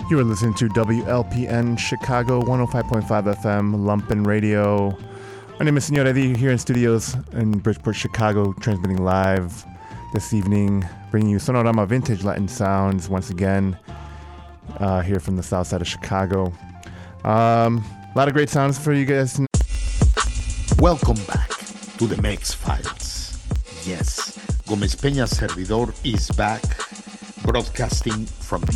You are listening to WLPN Chicago 105.5 FM, Lumpen Radio. My name is Senor Eddie here in studios in Bridgeport, Chicago, transmitting live this evening, bringing you Sonorama Vintage Latin Sounds once again here from the south side of Chicago. A lot of great sounds for you guys. Welcome back to the Mex Files. Yes, Gomez Peña Servidor is back, broadcasting from the